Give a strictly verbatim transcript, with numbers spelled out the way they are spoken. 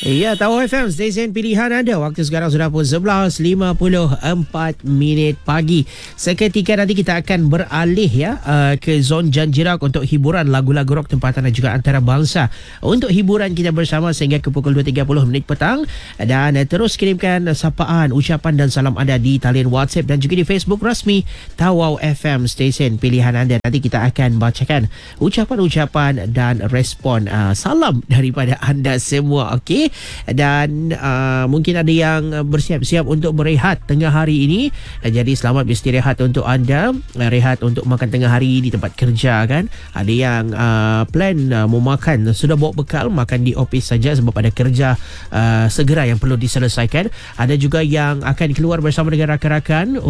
Ya, Tawau F M, stesen pilihan anda. Waktu sekarang sudah pun sebelas lima puluh empat minit pagi. Seketika nanti kita akan beralih ya uh, ke zon Janjirak untuk hiburan lagu-lagu rock tempatan dan juga antarabangsa. Untuk hiburan kita bersama sehingga ke pukul dua tiga puluh minit petang. Dan uh, terus kirimkan sapaan, ucapan dan salam anda di talian WhatsApp dan juga di Facebook rasmi Tawau F M, stesen pilihan anda. Nanti kita akan bacakan ucapan-ucapan dan respon uh, salam daripada anda semua. Okey. Dan uh, mungkin ada yang bersiap-siap untuk berehat tengah hari ini. Jadi selamat beristirahat untuk anda. Rehat untuk makan tengah hari di tempat kerja kan. Ada yang uh, plan uh, mau makan, sudah bawa bekal, makan di office saja sebab ada kerja uh, segera yang perlu diselesaikan. Ada juga yang akan keluar bersama dengan rakan-rakan